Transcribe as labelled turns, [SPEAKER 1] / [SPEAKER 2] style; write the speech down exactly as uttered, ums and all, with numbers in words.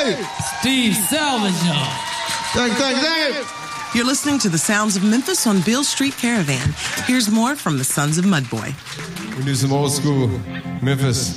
[SPEAKER 1] Hey!
[SPEAKER 2] Steve Salvageo.
[SPEAKER 1] Thank, thank, thank you.
[SPEAKER 3] You're listening to the sounds of Memphis on Beale Street Caravan. Here's more from the Sons of Mudboy.
[SPEAKER 1] We do some old school Memphis.